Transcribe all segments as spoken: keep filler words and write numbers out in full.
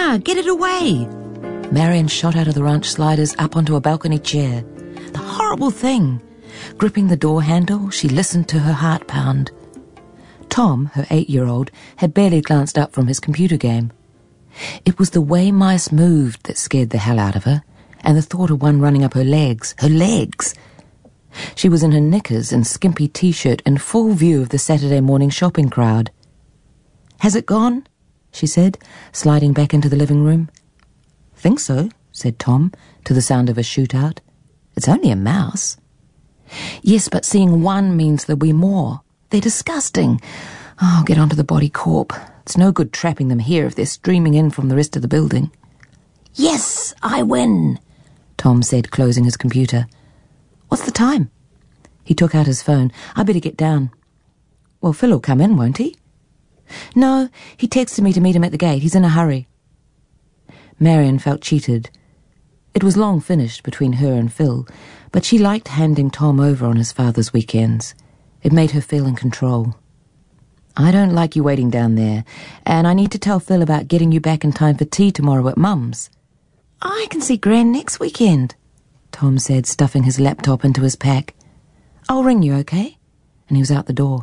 Ah, get it away! Marion shot out of the ranch sliders up onto a balcony chair. The horrible thing! Gripping the door handle, she listened to her heart pound. Tom, her eight-year-old, had barely glanced up from his computer game. It was the way mice moved that scared the hell out of her, and the thought of one running up her legs. Her legs! She was in her knickers and skimpy t-shirt in full view of the Saturday morning shopping crowd. "Has it gone?" she said, sliding back into the living room. "Think so," said Tom, to the sound of a shootout. "It's only a mouse." "Yes, but seeing one means there'll be more. They're disgusting. Oh, get onto the body corp. It's no good trapping them here if they're streaming in from the rest of the building." "Yes, I win," Tom said, closing his computer. "What's the time?" He took out his phone. "I better get down." "Well, Phil'll come in, won't he?" "No, he texted me to meet him at the gate. He's in a hurry." Marion felt cheated. It was long finished between her and Phil, but she liked handing Tom over on his father's weekends. It made her feel in control. "I don't like you waiting down there, and I need to tell Phil about getting you back in time for tea tomorrow at Mum's." "I can see Gran next weekend," Tom said, stuffing his laptop into his pack. "I'll ring you, okay?" And he was out the door.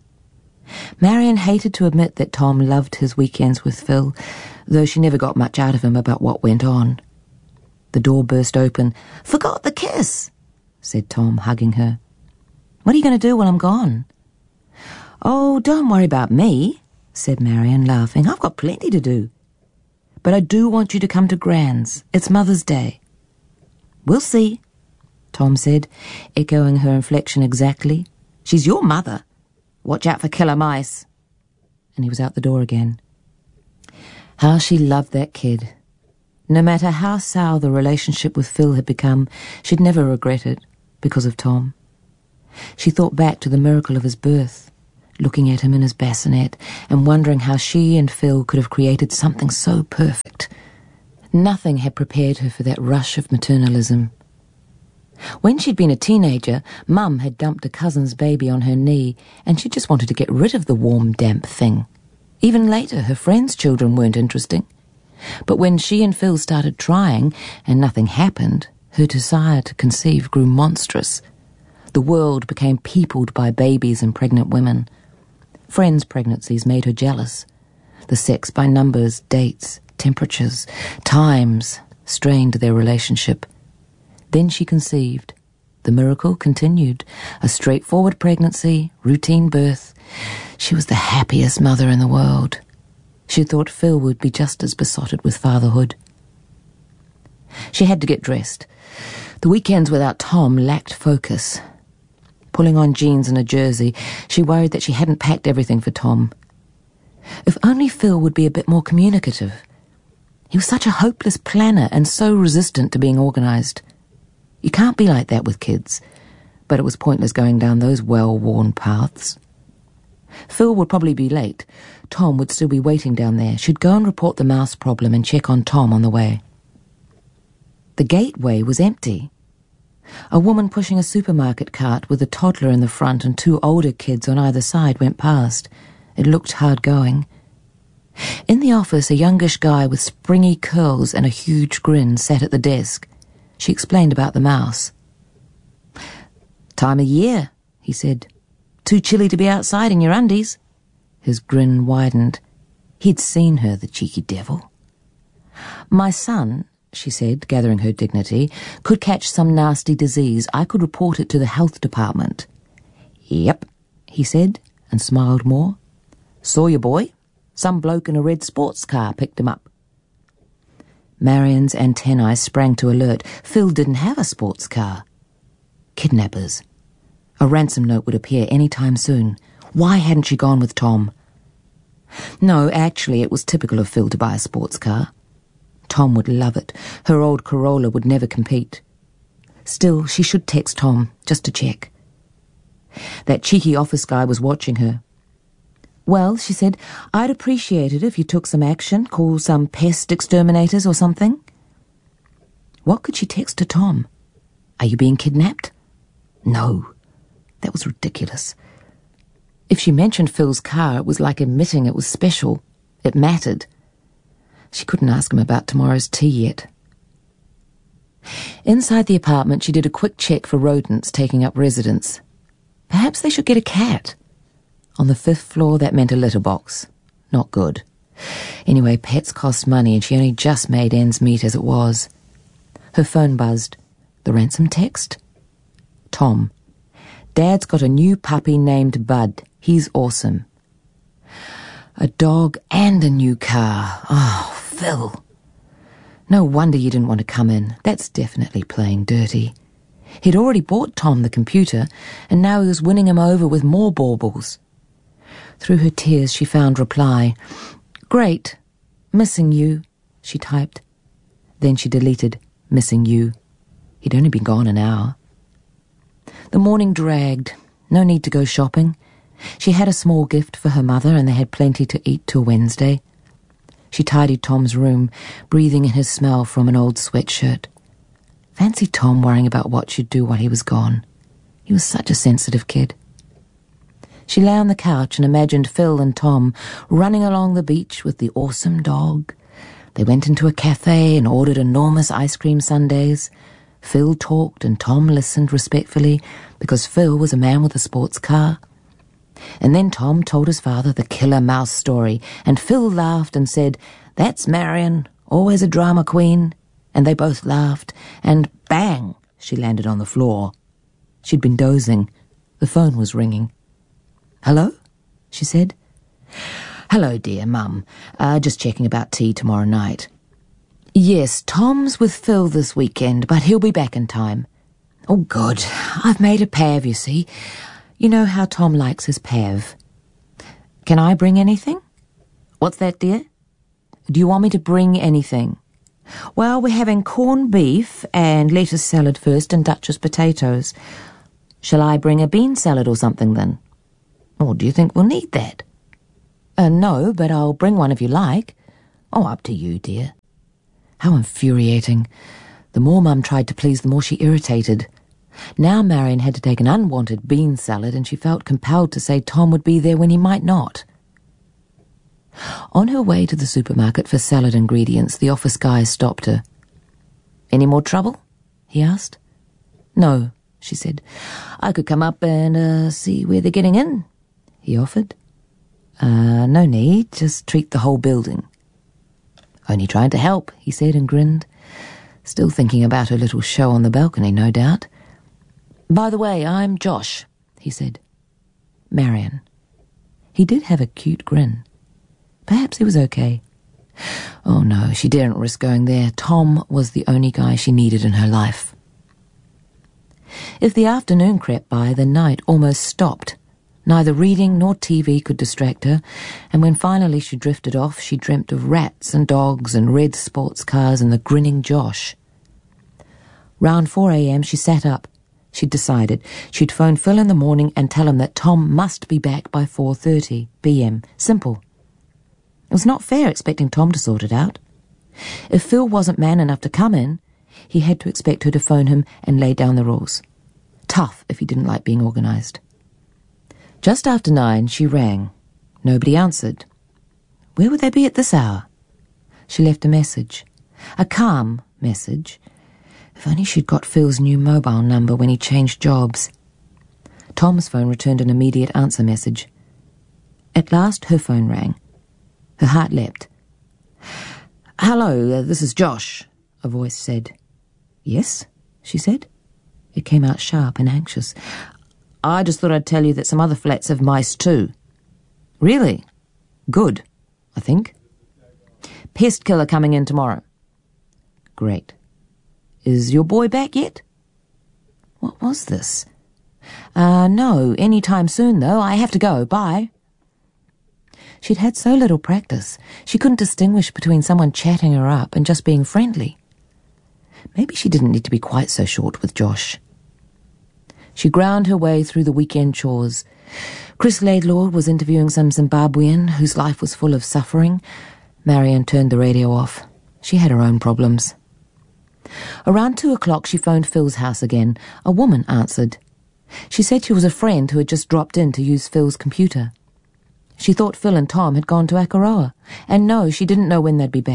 Marion hated to admit that Tom loved his weekends with Phil, though she never got much out of him about what went on. The door burst open. "Forgot the kiss," said Tom, hugging her. "What are you going to do while I'm gone?" "Oh, don't worry about me," said Marion, laughing. "I've got plenty to do. But I do want you to come to Gran's. It's Mother's Day." "We'll see," Tom said, echoing her inflection exactly. "She's your mother. Watch out for killer mice." And he was out the door again. How she loved that kid. No matter how sour the relationship with Phil had become, she'd never regret it because of Tom. She thought back to the miracle of his birth, looking at him in his bassinet and wondering how she and Phil could have created something so perfect. Nothing had prepared her for that rush of maternalism. When she'd been a teenager, Mum had dumped a cousin's baby on her knee, and she just wanted to get rid of the warm, damp thing. Even later, her friends' children weren't interesting. But when she and Phil started trying, and nothing happened, her desire to conceive grew monstrous. The world became peopled by babies and pregnant women. Friends' pregnancies made her jealous. The sex by numbers, dates, temperatures, times strained their relationship. Then she conceived. The miracle continued. A straightforward pregnancy, routine birth. She was the happiest mother in the world. She thought Phil would be just as besotted with fatherhood. She had to get dressed. The weekends without Tom lacked focus. Pulling on jeans and a jersey, she worried that she hadn't packed everything for Tom. If only Phil would be a bit more communicative. He was such a hopeless planner and so resistant to being organised. You can't be like that with kids, but it was pointless going down those well-worn paths. Phil would probably be late. Tom would still be waiting down there. She'd go and report the mouse problem and check on Tom on the way. The gateway was empty. A woman pushing a supermarket cart with a toddler in the front and two older kids on either side went past. It looked hard going. In the office, a youngish guy with springy curls and a huge grin sat at the desk. She explained about the mouse. "Time of year," he said. "Too chilly to be outside in your undies." His grin widened. He'd seen her, the cheeky devil. "My son," she said, gathering her dignity, "could catch some nasty disease. I could report it to the health department." "Yep," he said, and smiled more. "Saw your boy. Some bloke in a red sports car picked him up." Marion's antennae sprang to alert. Phil didn't have a sports car. Kidnappers. A ransom note would appear any time soon. Why hadn't she gone with Tom? No, actually, it was typical of Phil to buy a sports car. Tom would love it. Her old Corolla would never compete. Still, she should text Tom, just to check. That cheeky office guy was watching her. "Well," she said, "I'd appreciate it if you took some action, call some pest exterminators or something." What could she text to Tom? "Are you being kidnapped?" No, that was ridiculous. If she mentioned Phil's car, it was like admitting it was special. It mattered. She couldn't ask him about tomorrow's tea yet. Inside the apartment, she did a quick check for rodents taking up residence. Perhaps they should get a cat. On the fifth floor, that meant a litter box. Not good. Anyway, pets cost money, and she only just made ends meet as it was. Her phone buzzed. The ransom text? Tom. Dad's got a new puppy named Bud. He's awesome. A dog and a new car. Oh, Phil. No wonder you didn't want to come in. That's definitely playing dirty. He'd already bought Tom the computer, and now he was winning him over with more baubles. Through her tears, she found reply. Great. Missing you, she typed. Then she deleted, missing you. He'd only been gone an hour. The morning dragged. No need to go shopping. She had a small gift for her mother, and they had plenty to eat till Wednesday. She tidied Tom's room, breathing in his smell from an old sweatshirt. Fancy Tom worrying about what she'd do while he was gone. He was such a sensitive kid. She lay on the couch and imagined Phil and Tom running along the beach with the awesome dog. They went into a cafe and ordered enormous ice cream sundaes. Phil talked and Tom listened respectfully because Phil was a man with a sports car. And then Tom told his father the killer mouse story, and Phil laughed and said, That's Marion, always a drama queen. And they both laughed, and bang, she landed on the floor. She'd been dozing. The phone was ringing. Hello? She said. Hello, dear Mum. Uh, just checking about tea tomorrow night. Yes, Tom's with Phil this weekend, but he'll be back in time. Oh, good. I've made a pav, you see. You know how Tom likes his pav. Can I bring anything? What's that, dear? Do you want me to bring anything? Well, we're having corned beef and lettuce salad first and Duchess potatoes. Shall I bring a bean salad or something then? Or do you think we'll need that? Uh, no, but I'll bring one if you like. Oh, up to you, dear. How infuriating. The more Mum tried to please, the more she irritated. Now Marion had to take an unwanted bean salad, and she felt compelled to say Tom would be there when he might not. On her way to the supermarket for salad ingredients, the office guy stopped her. Any more trouble? He asked. No, she said. I could come up and uh, see where they're getting in, he offered. Uh, no need, just treat the whole building. Only trying to help, he said and grinned. Still thinking about her little show on the balcony, no doubt. By the way, I'm Josh, he said. Marion. He did have a cute grin. Perhaps he was okay. Oh no, she daren't risk going there. Tom was the only guy she needed in her life. If the afternoon crept by, the night almost stopped. Neither reading nor T V could distract her, and when finally she drifted off, she dreamt of rats and dogs and red sports cars and the grinning Josh. Round four a.m. she sat up. She'd decided she'd phone Phil in the morning and tell him that Tom must be back by four thirty p.m. Simple. It was not fair expecting Tom to sort it out. If Phil wasn't man enough to come in, he had to expect her to phone him and lay down the rules. Tough if he didn't like being organised. Just after nine, she rang. Nobody answered. Where would they be at this hour? She left a message. A calm message. If only she'd got Phil's new mobile number when he changed jobs. Tom's phone returned an immediate answer message. At last, her phone rang. Her heart leapt. Hello, uh, this is Josh, a voice said. Yes, she said. It came out sharp and anxious. I just thought I'd tell you that some other flats have mice too. Really? Good, I think. Pest killer coming in tomorrow. Great. Is your boy back yet? What was this? Uh, no, any time soon though. I have to go. Bye. She'd had so little practice, she couldn't distinguish between someone chatting her up and just being friendly. Maybe she didn't need to be quite so short with Josh. She ground her way through the weekend chores. Chris Laidlaw was interviewing some Zimbabwean whose life was full of suffering. Marion turned the radio off. She had her own problems. Around two o'clock she phoned Phil's house again. A woman answered. She said she was a friend who had just dropped in to use Phil's computer. She thought Phil and Tom had gone to Akaroa, and no, she didn't know when they'd be back.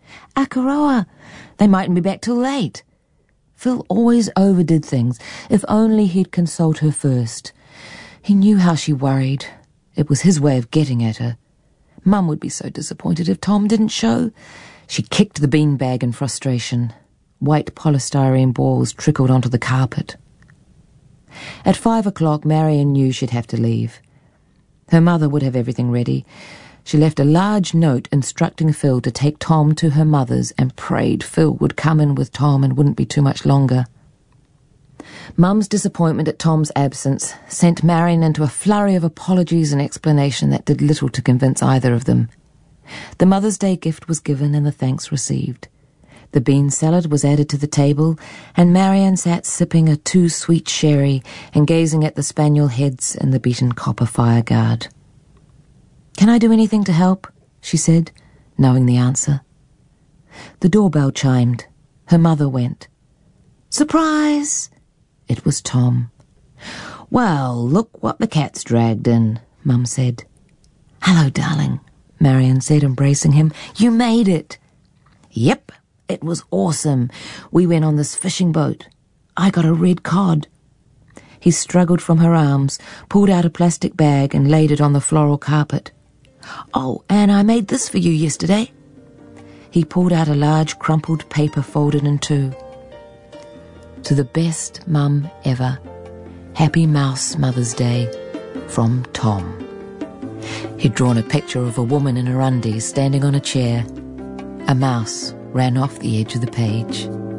Akaroa! They mightn't be back till late. Phil always overdid things. If only he'd consult her first. He knew how she worried. It was his way of getting at her. Mum would be so disappointed if Tom didn't show. She kicked the beanbag in frustration. White polystyrene balls trickled onto the carpet. At five o'clock, Marion knew she'd have to leave. Her mother would have everything ready. She left a large note instructing Phil to take Tom to her mother's and prayed Phil would come in with Tom and wouldn't be too much longer. Mum's disappointment at Tom's absence sent Marion into a flurry of apologies and explanation that did little to convince either of them. The Mother's Day gift was given and the thanks received. The bean salad was added to the table, and Marion sat sipping a too-sweet sherry and gazing at the spaniel heads in the beaten copper fireguard. "Can I do anything to help?" she said, knowing the answer. The doorbell chimed. Her mother went. "Surprise!" It was Tom. "Well, look what the cat's dragged in," Mum said. "Hello, darling," Marion said, embracing him. "You made it." "Yep, it was awesome. We went on this fishing boat. I got a red cod." He struggled from her arms, pulled out a plastic bag and laid it on the floral carpet. "Oh, and I made this for you yesterday." He pulled out a large crumpled paper folded in two. "To the best mum ever. Happy Mouse Mother's Day. From Tom." He'd drawn a picture of a woman in her undies standing on a chair. A mouse ran off the edge of the page.